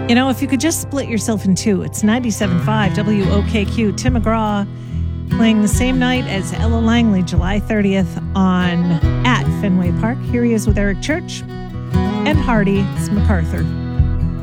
You know, if you could just split yourself in two, it's 97.5 WOKQ. Tim McGraw playing the same night as Ella Langley, July 30th at Fenway Park. Here he is with Eric Church and Hardy. It's MacArthur.